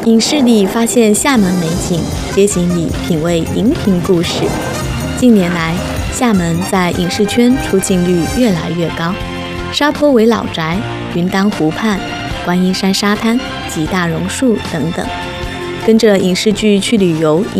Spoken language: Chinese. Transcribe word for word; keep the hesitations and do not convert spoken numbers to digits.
影视里发现厦门美景，街景里品味荧屏故事。近年来，厦门在影视圈出镜率越来越高，沙坡尾老宅、云丹湖畔、观音山沙滩及大榕树等等。跟着影视剧去旅游。